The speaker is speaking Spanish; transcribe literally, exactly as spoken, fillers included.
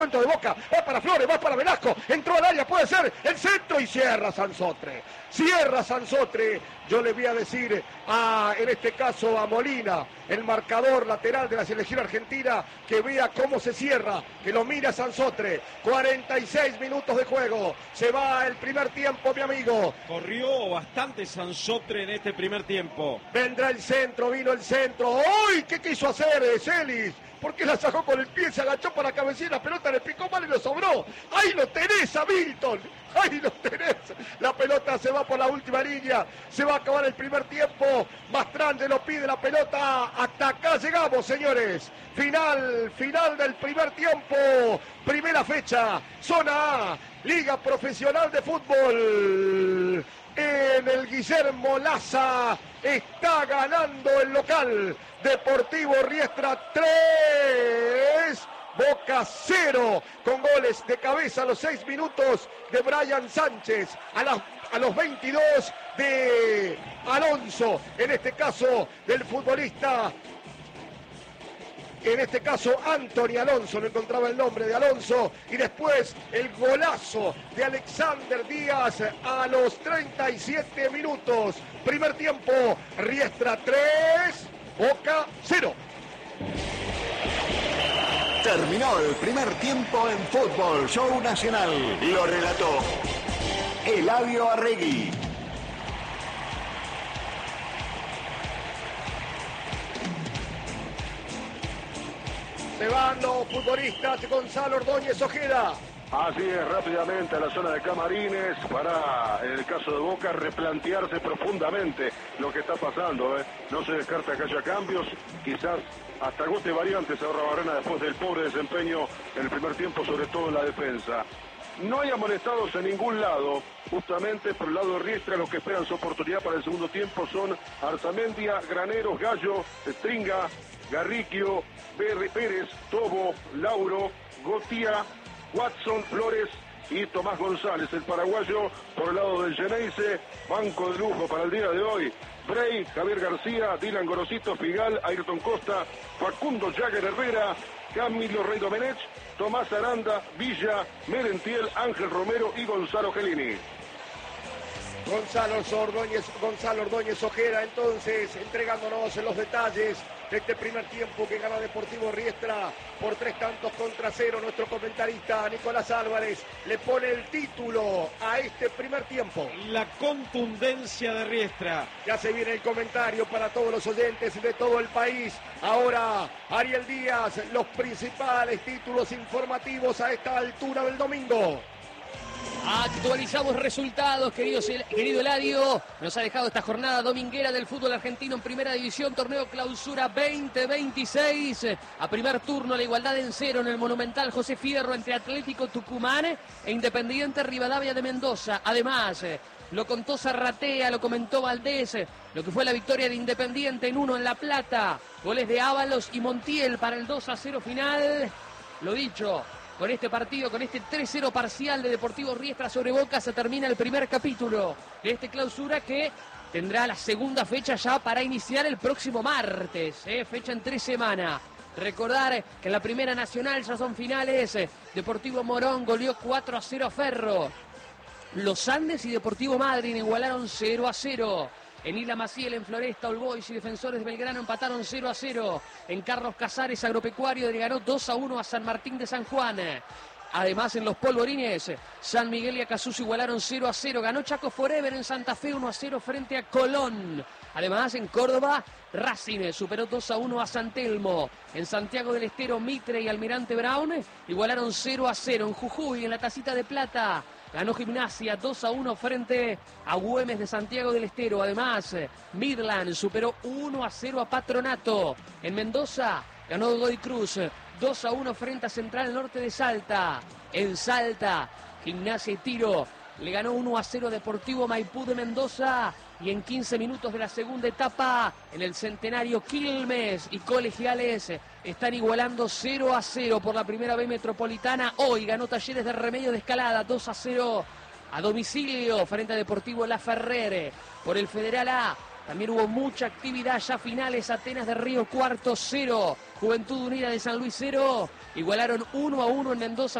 de Boca, va para Flores, va para Velasco, entró al área, puede ser el centro y cierra Sansotre, cierra Sansotre. Yo le voy a decir a, en este caso a Molina, el marcador lateral de la selección argentina, que vea cómo se cierra, que lo mira Sansotre. cuarenta y seis minutos de juego, se va el primer tiempo, mi amigo. Corrió bastante Sansotre en este primer tiempo. Vendrá el centro, vino el centro. ¡Uy! ¿Qué quiso hacer Celis? ¿Por qué la sacó con el pie? Se agachó para la cabecilla, la pelota le picó mal y lo sobró. ¡Ahí lo tenés a Milton! ¡Ahí lo tenés! La pelota se va por la última línea. Se va a acabar el primer tiempo. Mastrande lo pide la pelota. Hasta acá llegamos, señores. Final, final del primer tiempo. Primera fecha. Zona A. Liga Profesional de Fútbol. En el Guillermo Laza está ganando el local. Deportivo Riestra tres, Boca cero, con goles de cabeza a los seis minutos de Brian Sánchez, a, la, a los veintidós de Alonso, en este caso del futbolista, en este caso Anthony Alonso, no encontraba el nombre de Alonso, y después el golazo de Alexander Díaz a los treinta y siete minutos. Primer tiempo, Riestra tres, Boca cero. Terminó el primer tiempo en Fútbol Show Nacional. Lo relató Eladio Arregui. Se van los futbolistas. Gonzalo Ordóñez Ojeda. Así es, rápidamente a la zona de camarines para, en el caso de Boca, replantearse profundamente lo que está pasando. ¿eh? No se descarta que haya cambios, quizás hasta agote variantes ahora Barrena después del pobre desempeño en el primer tiempo, sobre todo en la defensa. No hay amonestados en ningún lado, justamente por el lado de Riestra. Los que esperan su oportunidad para el segundo tiempo son Arzamendia, Graneros, Gallo, Stringa, Garriquio, Pérez, Tobo, Lauro, Gotía, Watson, Flores y Tomás González, el paraguayo. Por el lado del Geneise, banco de lujo para el día de hoy: Bray, Javier García, Dylan Gorosito, Figal, Ayrton Costa, Facundo Jagger Herrera, Camilo Rey Domenech, Tomás Aranda, Villa, Merentiel, Ángel Romero y Gonzalo Gelini. Gonzalo Ordóñez, Gonzalo Ordóñez Ojeda, entonces, entregándonos los detalles de este primer tiempo que gana Deportivo Riestra por tres tantos contra cero. Nuestro comentarista Nicolás Álvarez le pone el título a este primer tiempo: la contundencia de Riestra. Ya se viene el comentario para todos los oyentes de todo el país. Ahora, Ariel Díaz, los principales títulos informativos a esta altura del domingo. Actualizados resultados, queridos, querido Eladio. Nos ha dejado esta jornada dominguera del fútbol argentino en Primera División, torneo clausura veinte veintiséis. A primer turno, la igualdad en cero en el Monumental José Fierro entre Atlético Tucumán e Independiente Rivadavia de Mendoza. Además, lo contó Zarratea, lo comentó Valdés, lo que fue la victoria de Independiente en uno en La Plata. Goles de Ábalos y Montiel para el dos a cero final. Lo dicho, con este partido, con este tres cero parcial de Deportivo Riestra sobre Boca, se termina el primer capítulo de este clausura, que tendrá la segunda fecha ya para iniciar el próximo martes, ¿eh? Fecha en tres semanas. Recordar que en la Primera Nacional ya son finales. Deportivo Morón goleó cuatro a cero a Ferro. Los Andes y Deportivo Madryn igualaron cero a cero. En Isla Maciel, en Floresta, All Boys y Defensores de Belgrano empataron cero a cero. En Carlos Casares, Agropecuario le ganó dos a uno a San Martín de San Juan. Además, en los Polvorines, San Miguel y Acasuso igualaron cero a cero. Ganó Chaco Forever en Santa Fe uno a cero frente a Colón. Además, en Córdoba, Racing superó dos a uno a San Telmo. En Santiago del Estero, Mitre y Almirante Brown igualaron cero a cero. En Jujuy, en la Tacita de Plata, ganó Gimnasia dos a uno frente a Güemes de Santiago del Estero. Además, Midland superó uno a cero a Patronato. En Mendoza, ganó Godoy Cruz dos a uno frente a Central Norte de Salta. En Salta, Gimnasia y Tiro le ganó uno a cero a Deportivo Maipú de Mendoza. Y en quince minutos de la segunda etapa, en el Centenario, Quilmes y Colegiales están igualando cero a cero por la Primera B Metropolitana. Hoy ganó Talleres de Remedio de Escalada dos a cero a domicilio frente a Deportivo La Ferrere. Por el Federal A también hubo mucha actividad, ya finales: Atenas de Río cuarto cero Juventud Unida de San Luis cero. Igualaron uno a uno en Mendoza.